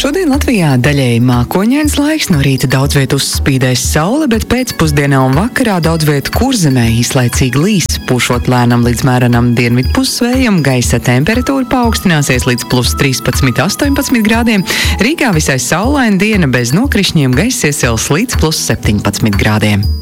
Šodien Latvijā daļēji mākoņains laiks, no rīta daudz viet uzspīdēs saule, bet pēcpusdienā un vakarā daudz viet kurzemē īslaicīgi līs, pušot lēnam līdz mērenam dienvidu pusvējam, gaisa temperatūra paaugstināsies līdz plus 13–18 grādiem, Rīgā visai saulaina diena bez nokrišņiem, gaiss iesils līdz plus 17 grādiem.